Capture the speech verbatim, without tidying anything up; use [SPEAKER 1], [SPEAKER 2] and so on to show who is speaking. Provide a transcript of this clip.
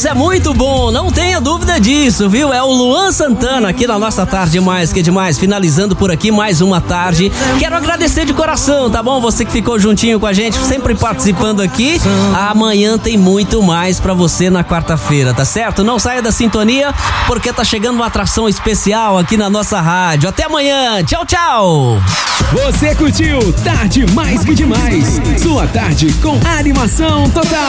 [SPEAKER 1] é muito bom, não tenha dúvida disso, viu? É o Luan Santana aqui na nossa Tarde Mais Que Demais, finalizando por aqui mais uma tarde. Quero agradecer de coração, tá bom? Você que ficou juntinho com a gente, sempre participando aqui. Amanhã tem muito mais pra você na quarta-feira, tá certo? Não saia da sintonia, porque tá chegando uma atração especial aqui na nossa rádio. Até amanhã, tchau, tchau!
[SPEAKER 2] Você curtiu Tarde Mais Que Demais, sua tarde com animação total.